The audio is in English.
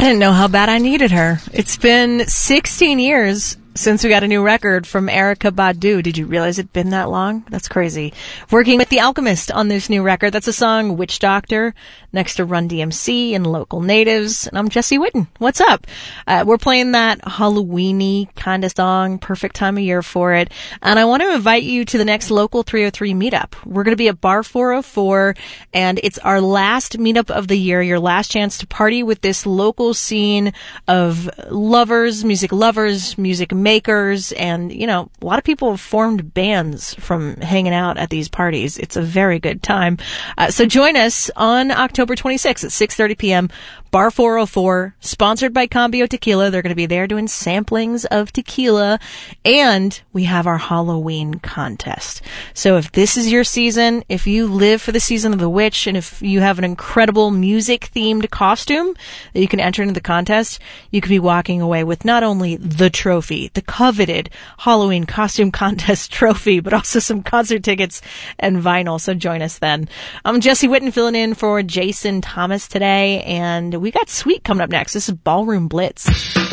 didn't know how bad I needed her. It's been 16 years since we got a new record from Erykah Badu. Did you realize it'd been that long? That's crazy. Working with The Alchemist on this new record. That's a song, Witch Doctor, next to Run DMC and Local Natives. And I'm Jesse Whitten. What's up? We're playing that Halloween-y kind of song. Perfect time of year for it. And I want to invite you to the next Local 303 meetup. We're going to be at Bar 404, and it's our last meetup of the year, your last chance to party with this local scene of lovers, music makers, and, you know, a lot of people have formed bands from hanging out at these parties. It's a very good time. So join us on October 26th at 6:30 p.m. Bar 404, sponsored by Cambio Tequila. They're going to be there doing samplings of tequila, and we have our Halloween contest. So if this is your season, if you live for the season of the witch, and if you have an incredible music-themed costume that you can enter into the contest, you could be walking away with not only the trophy, the coveted Halloween costume contest trophy, but also some concert tickets and vinyl. So join us then. I'm Jesse Whitten filling in for Jason Thomas today, and we got Sweet coming up next. This is Ballroom Blitz.